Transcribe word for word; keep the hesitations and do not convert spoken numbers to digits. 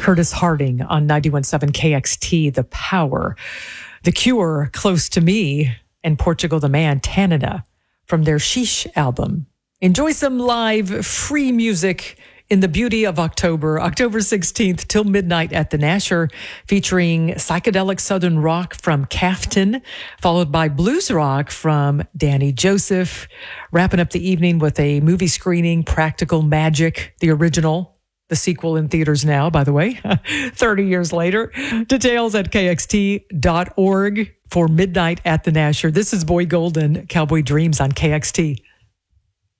Curtis Harding on ninety-one point seven K X T, The Power. The Cure, Close to Me, and Portugal the Man, Tanana, from their Sheesh album. Enjoy some live, free music in the beauty of October, October sixteenth till midnight at the Nasher, featuring psychedelic Southern rock from Cafton, followed by blues rock from Danny Joseph. Wrapping up the evening with a movie screening, Practical Magic, the original, the sequel in theaters now, by the way, thirty years later. Details at K X T dot org for Midnight at the Nasher. This is Boy Golden, Cowboy Dreams on K X T.